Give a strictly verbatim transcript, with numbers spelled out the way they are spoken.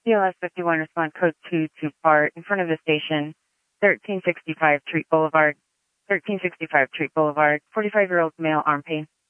C L S fifty-one, respond code two to B A R T in front of the station, thirteen sixty-five Treat Boulevard, thirteen sixty-five Treat Boulevard, forty-five-year-old male, arm pain.